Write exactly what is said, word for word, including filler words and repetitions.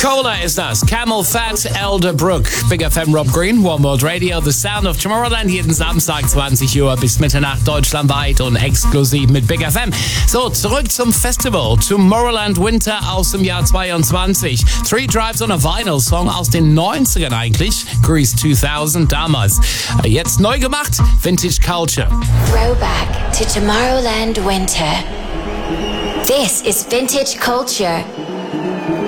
Cola ist das. Camel Fat, Elderbrook. Big F M, Rob Green, One World Radio, The Sound of Tomorrowland. Jeden Samstag zwanzig Uhr bis Mitternacht deutschlandweit und exklusiv mit Big F M. So, zurück zum Festival. Tomorrowland Winter aus dem Jahr zweiundzwanzig. Three Drives on a Vinyl Song aus den neunzigern eigentlich. Grease zweitausend damals. Jetzt neu gemacht. Vintage Culture. Throwback to Tomorrowland Winter. This is Vintage Culture.